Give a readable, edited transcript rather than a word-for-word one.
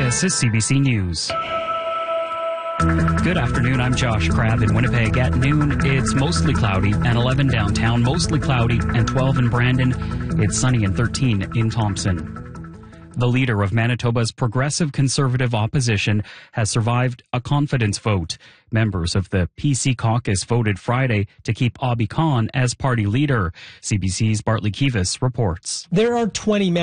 This is CBC News. Good afternoon, I'm Josh Crabb in Winnipeg. At noon, it's mostly cloudy and 11 downtown, mostly cloudy and 12 in Brandon. It's sunny and 13 in Thompson. The leader of Manitoba's progressive conservative opposition has survived a confidence vote. Members of the PC caucus voted Friday to keep Abhi Khan as party leader. CBC's Bartley Kivas reports. There are 20